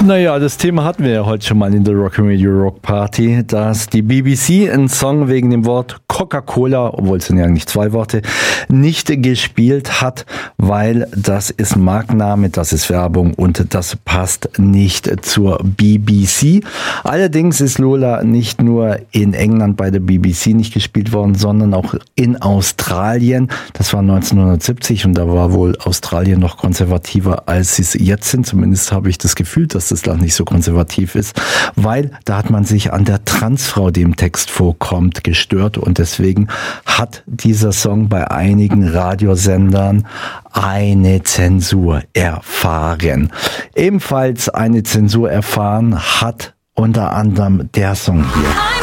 Naja, das Thema hatten wir ja heute schon mal in der Rock'n'Radio Rock Party, dass die BBC einen Song wegen dem Wort Coca-Cola, obwohl es sind ja eigentlich zwei Worte, nicht gespielt hat, weil das ist Markenname, das ist Werbung und das passt nicht zur BBC. Allerdings ist Lola nicht nur in England bei der BBC nicht gespielt worden, sondern auch in Australien. Das war 1970 und da war wohl Australien noch konservativer, als sie es jetzt sind. Zumindest habe ich das Gefühl, dass das Land nicht so konservativ ist, weil da hat man sich an der Transfrau, die im Text vorkommt, gestört und deswegen hat dieser Song bei einigen Radiosendern eine Zensur erfahren. Ebenfalls eine Zensur erfahren hat unter anderem der Song hier.